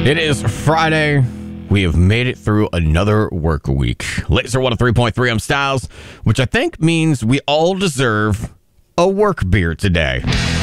It is Friday. We have made it through another work week. Laser 103.3, I'm Styles, which I think means we all deserve a work beer today.